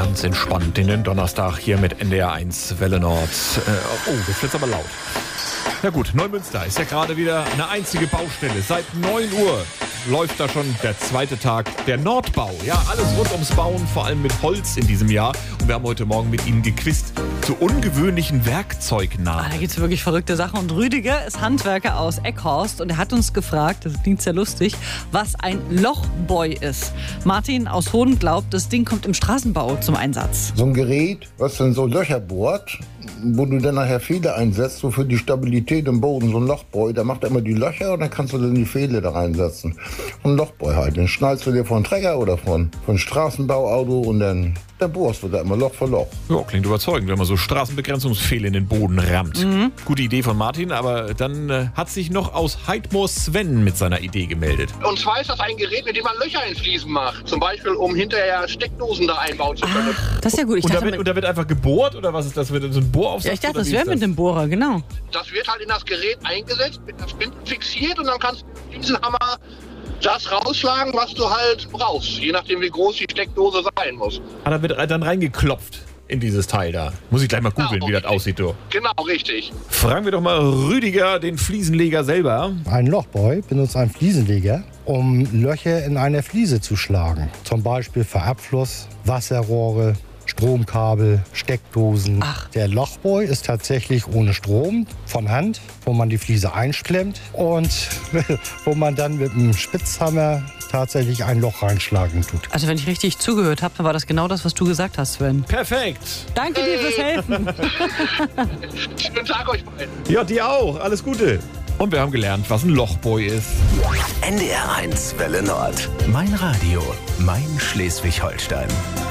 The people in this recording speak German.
ganz entspannt in den Donnerstag hier mit NDR1 Welle Nord. Das ist jetzt aber laut. Na gut, Neumünster ist ja gerade wieder eine einzige Baustelle. Seit 9 Uhr läuft da schon der zweite Tag der Nordbau. Ja, alles rund ums Bauen, vor allem mit Holz in diesem Jahr. Und wir haben heute Morgen mit Ihnen gequizt zu ungewöhnlichen Werkzeugnamen. Da gibt es wirklich verrückte Sachen. Und Rüdiger ist Handwerker aus Eckhorst und er hat uns gefragt, das klingt sehr lustig, was ein Lochboy ist. Martin aus Hoden glaubt, das Ding kommt im Straßenbau zum Einsatz. So ein Gerät, was dann so Löcher bohrt, wo du dann nachher Fehler einsetzt, so für die Stabilität im Boden, so ein Lochboy, da macht er immer die Löcher und dann kannst du dann die Fehler da reinsetzen. Und ein Lochboy halt, den schnallst du dir von Trecker oder von Straßenbauauto und dann bohrst du da immer Loch für Loch. Ja, klingt überzeugend, wenn man so Straßenbegrenzungsfehler in den Boden rammt. Gute Idee von Martin, aber dann hat sich noch aus Heidmoor Sven mit seiner Idee gemeldet. Und zwar ist das ein Gerät, mit dem man Löcher in Fliesen macht. Zum Beispiel, um hinterher Steckdosen da einbauen zu können. Das ist ja gut. Und da wird einfach gebohrt oder was ist das? Wird so ein Bohraufsatz? Ja, ich dachte, das wäre mit dem Bohrer, genau. Das wird halt in das Gerät eingesetzt, mit einer Spindel fixiert und dann kannst du mit diesem Hammer das rausschlagen, was du halt brauchst. Je nachdem, wie groß die Steckdose sein muss. Da wird dann reingeklopft in dieses Teil da. Muss ich gleich mal googeln, wie das aussieht. Du. Genau, richtig. Fragen wir doch mal Rüdiger, den Fliesenleger selber. Ein Lochboy benutzt einen Fliesenleger, um Löcher in einer Fliese zu schlagen. Zum Beispiel für Abfluss, Wasserrohre, Stromkabel, Steckdosen. Der Lochboy ist tatsächlich ohne Strom, von Hand, wo man die Fliese einschlemmt und wo man dann mit einem Spitzhammer tatsächlich ein Loch reinschlagen tut. Also wenn ich richtig zugehört habe, dann war das genau das, was du gesagt hast, Sven. Perfekt. Danke dir fürs Helfen. Schönen Tag euch beiden. Ja, dir auch. Alles Gute. Und wir haben gelernt, was ein Lochboy ist. NDR1 Welle Nord. Mein Radio, mein Schleswig-Holstein.